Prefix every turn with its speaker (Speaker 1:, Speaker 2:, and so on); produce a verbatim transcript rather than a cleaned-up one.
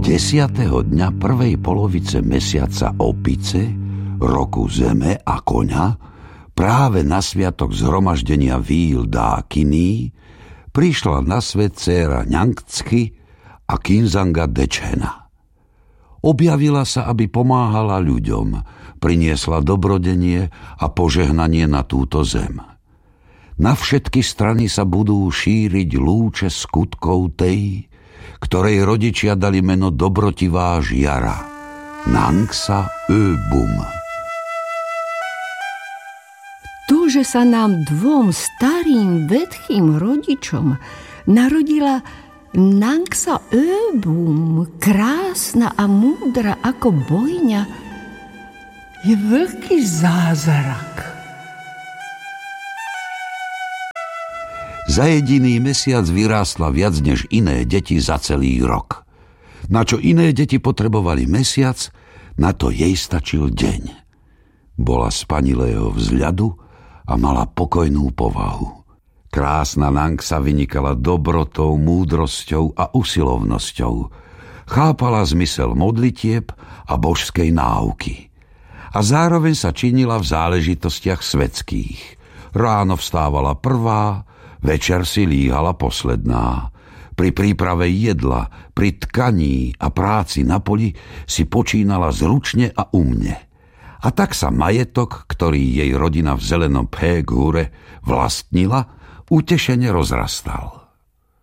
Speaker 1: Desiatého dňa prvej polovice mesiaca Opice, roku Zeme a koňa, práve na sviatok zhromaždenia víl Dákiny, prišla na svet dcéra Ňangcky a Kinzanga Dečhena. Objavila sa, aby pomáhala ľuďom, priniesla dobrodenie a požehnanie na túto zem. Na všetky strany sa budú šíriť lúče skutkov tej, ktorej rodičia dali meno dobrotivá žiara, Nangsa Öbum.
Speaker 2: To, že sa nám dvom starým vedchým rodičom narodila Nangsa Öbum, krásna a múdra ako bojňa, je veľký zázrak.
Speaker 1: Za jediný mesiac vyrástla viac než iné deti za celý rok. Na čo iné deti potrebovali mesiac, na to jej stačil deň. Bola spanilého vzhľadu a mala pokojnú povahu. Krásna Nangsa vynikala dobrotou, múdrosťou a usilovnosťou. Chápala zmysel modlitieb a božskej náuky. A zároveň sa činila v záležitostiach svetských. Ráno vstávala prvá, večer si líhala posledná. Pri príprave jedla, pri tkaní a práci na poli si počínala zručne a umne. A tak sa majetok, ktorý jej rodina v zelenom Pégure vlastnila, utešene rozrastal.